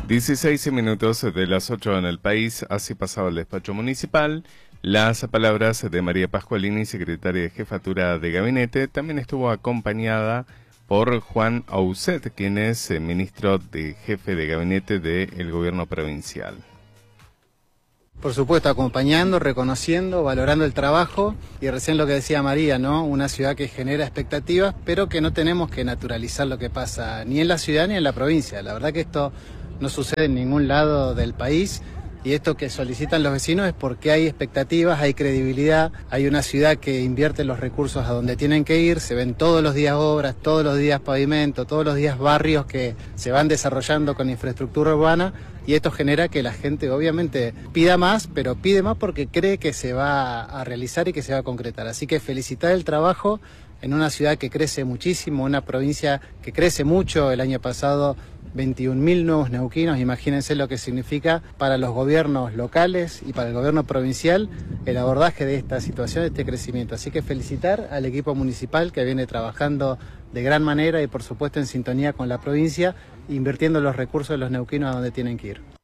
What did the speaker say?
16 minutos de las 8 en el país, así pasado el despacho municipal. Las palabras de María Pascualini, secretaria de Jefatura de Gabinete, también estuvo acompañada por Juan Auset, quien es ministro de jefe de gabinete del gobierno provincial. Por supuesto, acompañando, reconociendo, valorando el trabajo y recién lo que decía María, ¿no? Una ciudad que genera expectativas, pero que no tenemos que naturalizar lo que pasa ni en la ciudad ni en la provincia. La verdad que esto no sucede en ningún lado del país y esto que solicitan los vecinos es porque hay expectativas, hay credibilidad, hay una ciudad que invierte los recursos a donde tienen que ir, se ven todos los días obras, todos los días pavimento, todos los días barrios que se van desarrollando con infraestructura urbana y esto genera que la gente obviamente pida más, pero pide más porque cree que se va a realizar y que se va a concretar. Así que felicitar el trabajo en una ciudad que crece muchísimo, una provincia que crece mucho. El año pasado 21.000 nuevos neuquinos, imagínense lo que significa para los gobiernos locales y para el gobierno provincial el abordaje de esta situación, de este crecimiento. Así que felicitar al equipo municipal que viene trabajando de gran manera y por supuesto en sintonía con la provincia, invirtiendo los recursos de los neuquinos a donde tienen que ir.